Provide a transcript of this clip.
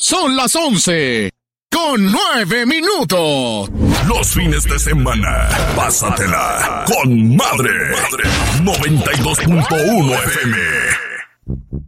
Son las 11:09. Los fines de semana, pásatela con madre. 92.1 FM.